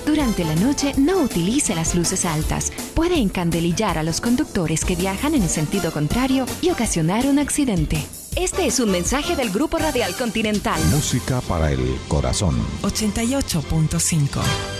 Durante la noche, no utilice las luces altas. Puede encandelillar a los conductores que viajan en el sentido contrario y ocasionar un accidente. Este es un mensaje del Grupo Radial Continental. Música para el corazón. 88.5.